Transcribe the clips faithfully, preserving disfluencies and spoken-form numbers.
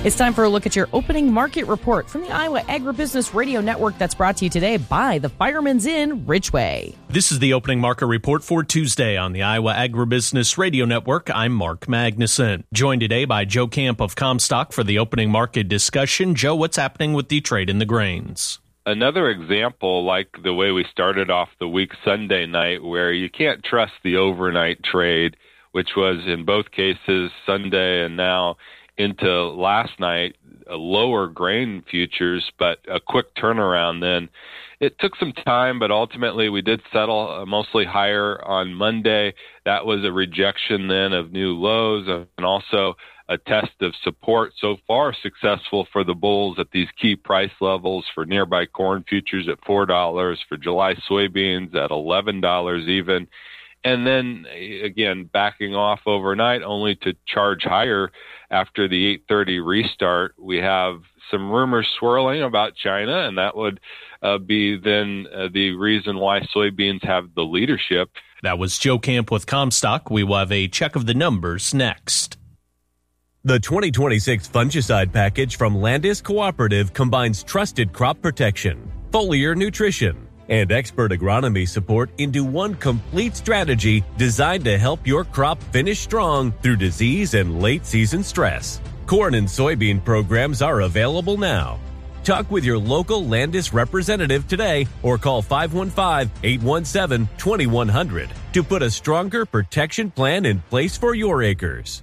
It's time for a look at your opening market report from the Iowa Agribusiness Radio Network that's brought to you today by the Fireman's Inn, Ridgeway. This is the opening market report for Tuesday on the Iowa Agribusiness Radio Network. I'm Mark Magnuson, joined today by Joe Camp of Comstock for the opening market discussion. Joe, what's happening with the trade in the grains? Another example like the way we started off the week Sunday night, where you can't trust the overnight trade, which was in both cases Sunday and now into last night, uh, lower grain futures, but a quick turnaround then. It took some time, but ultimately we did settle uh, mostly higher on Monday. That was a rejection then of new lows and also a test of support. So far successful for the bulls at these key price levels for nearby corn futures at four dollars, for July soybeans at eleven dollars even. And then, again, backing off overnight only to charge higher after the eight thirty restart. We have some rumors swirling about China, and that would uh, be then uh, the reason why soybeans have the leadership. That was Joe Camp with Comstock. We will have a check of the numbers next. The twenty twenty-six fungicide package from Landis Cooperative combines trusted crop protection, foliar nutrition, and expert agronomy support into one complete strategy designed to help your crop finish strong through disease and late-season stress. Corn and soybean programs are available now. Talk with your local Landis representative today or call five one five, eight one seven, two one zero zero to put a stronger protection plan in place for your acres.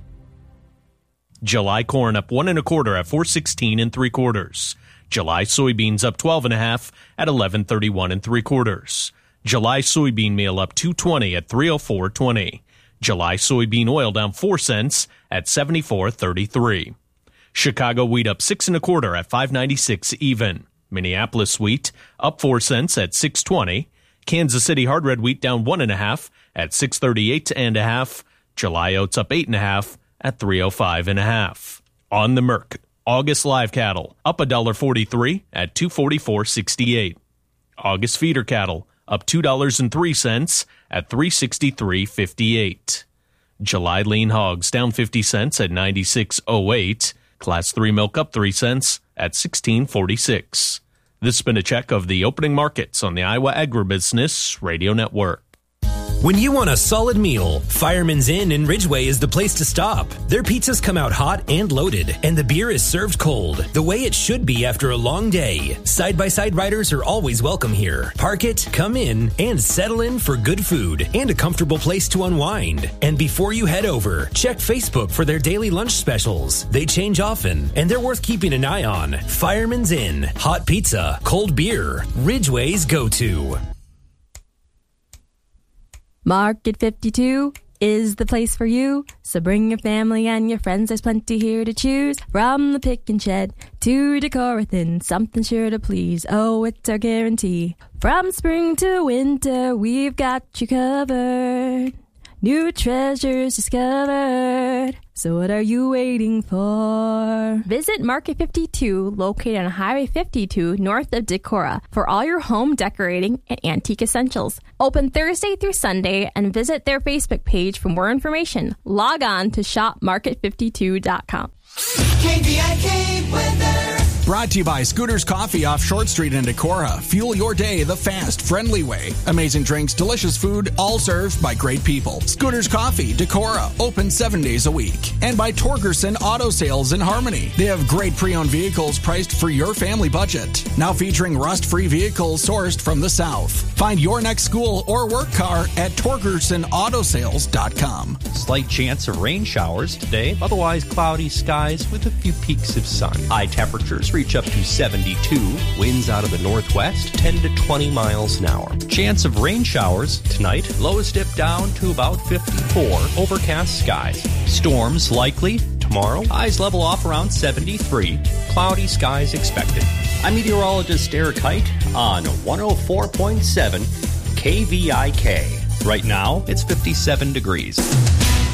July corn up one and a quarter at four sixteen and three quarters. July soybeans up twelve and a half at eleven thirty-one and three quarters. July soybean meal up two twenty at three oh four twenty. July soybean oil down four cents at seventy-four thirty-three. Chicago wheat up six and a quarter at five ninety-six even. Minneapolis wheat up four cents at six twenty. Kansas City hard red wheat down one and a half at six thirty-eight and a half. July oats up eight and a half at three oh five and a half. On the Merc, August live cattle up one dollar forty-three at two forty-four sixty-eight. August feeder cattle up two dollars and three cents at three sixty-three fifty-eight. July lean hogs down fifty cents at ninety-six oh eight. Class three milk up three cents at sixteen forty-six. This has been a check of the opening markets on the Iowa Agribusiness Radio Network. When you want a solid meal, Fireman's Inn in Ridgeway is the place to stop. Their pizzas come out hot and loaded, and the beer is served cold, the way it should be after a long day. Side-by-side riders are always welcome here. Park it, come in, and settle in for good food and a comfortable place to unwind. And before you head over, check Facebook for their daily lunch specials. They change often, and they're worth keeping an eye on. Fireman's Inn, hot pizza, cold beer, Ridgeway's go-to. Market fifty-two is the place for you, so bring your family and your friends, there's plenty here to choose. From the pick and shed to Decorathin, something sure to please, oh, it's our guarantee. From spring to winter, we've got you covered. New treasures discovered. So what are you waiting for? Visit Market fifty-two, located on Highway fifty-two, north of Decorah, for all your home decorating and antique essentials. Open Thursday through Sunday, and visit their Facebook page for more information. Log on to shop market fifty-two dot com. K V I K weather. Brought to you by Scooters Coffee off Short Street in Decorah. Fuel your day the fast, friendly way. Amazing drinks, delicious food, all served by great people. Scooters Coffee, Decorah, open seven days a week. And by Torgerson Auto Sales in Harmony. They have great pre-owned vehicles priced for your family budget. Now featuring rust-free vehicles sourced from the South. Find your next school or work car at torgerson auto sales dot com. Slight chance of rain showers today, otherwise cloudy skies with a few peaks of sun. High temperatures reach up to seventy-two. Winds out of the northwest, ten to twenty miles an hour. Chance of rain showers tonight. Lows dip down to about fifty-four. Overcast skies. Storms likely tomorrow. Highs level off around seventy-three. Cloudy skies expected. I'm meteorologist Eric Height on one oh four point seven K V I K. Right now, it's fifty-seven degrees.